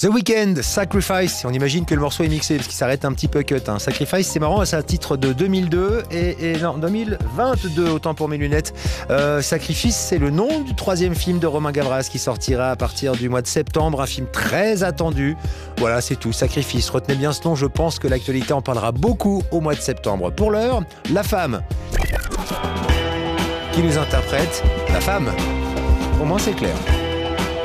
The Weeknd, Sacrifice. On imagine que le morceau est mixé parce qu'il s'arrête un petit peu cut. Sacrifice, c'est marrant, c'est un titre de 2002 et non, 2022, autant pour mes lunettes. Sacrifice, c'est le nom du 3e film de Romain Gavras qui sortira à partir du mois de septembre. Un film très attendu. Voilà, c'est tout. Sacrifice. Retenez bien ce nom. Je pense que l'actualité en parlera beaucoup au mois de septembre. Pour l'heure, la femme qui nous interprète. La femme. Au moins, c'est clair.